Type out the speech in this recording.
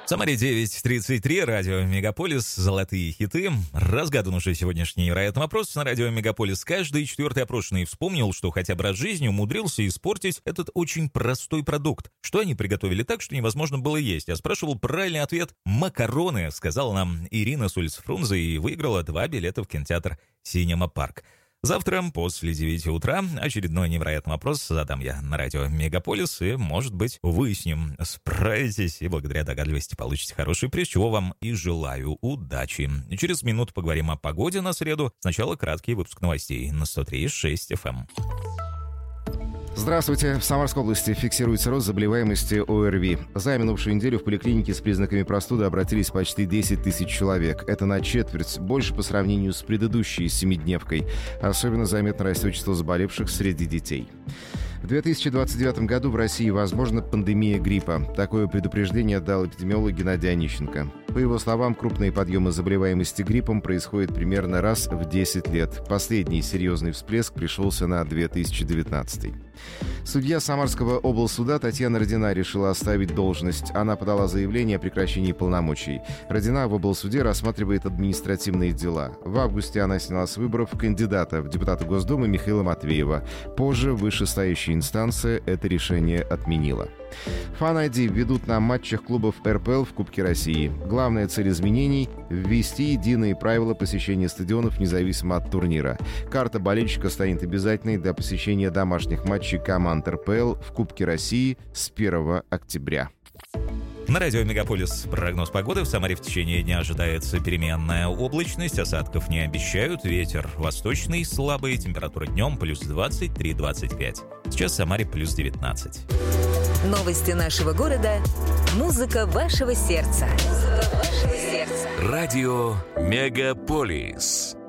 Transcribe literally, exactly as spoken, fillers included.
В Самаре девять тридцать три, радио Мегаполис, золотые хиты. Разгадан уже сегодняшний невероятный вопрос на радио Мегаполис. Каждый четвертый опрошенный вспомнил, что хотя бы раз в жизни умудрился испортить этот очень простой продукт. Что они приготовили так, что невозможно было есть? Я спрашивал правильный ответ – макароны, сказала нам Ирина с улицы Фрунзе и выиграла два билета в кинотеатр «Синема Парк». Завтра после девяти утра очередной невероятный вопрос задам я на радио Мегаполис, и, может быть, вы с ним справитесь, и благодаря догадливости получите хороший приз, чего вам и желаю удачи. Через минуту поговорим о погоде на среду. Сначала краткий выпуск новостей на сто три и шесть эф эм. Здравствуйте. В Самарской области фиксируется рост заболеваемости о эр ви. За минувшую неделю в поликлинике с признаками простуды обратились почти десять тысяч человек. Это на четверть больше по сравнению с предыдущей семидневкой. Особенно заметно растет число заболевших среди детей. В две тысячи двадцать девятом году в России возможна пандемия гриппа. Такое предупреждение дал эпидемиолог Геннадий Онищенко. По его словам, крупные подъемы заболеваемости гриппом происходят примерно раз в десять лет. Последний серьезный всплеск пришелся на две тысячи девятнадцатый. Судья Самарского облсуда Татьяна Родина решила оставить должность. Она подала заявление о прекращении полномочий. Родина в облсуде рассматривает административные дела. В августе она сняла с выборов кандидата в депутаты Госдумы Михаила Матвеева. Позже вышестоящая инстанция это решение отменила. Fan ай ди ведут на матчах клубов эр пэ эл в Кубке России. Главная цель изменений – ввести единые правила посещения стадионов независимо от турнира. Карта болельщика станет обязательной для посещения домашних матчей команд эр пэ эл в Кубке России с первого октября. На радио Мегаполис прогноз погоды. В Самаре в течение дня ожидается переменная облачность, осадков не обещают, ветер восточный слабый, температура днем плюс двадцать три - двадцать пять. Сейчас в Самаре плюс девятнадцать. Новости нашего города. Музыка вашего сердца. Музыка вашего сердца. Радио Мегаполис.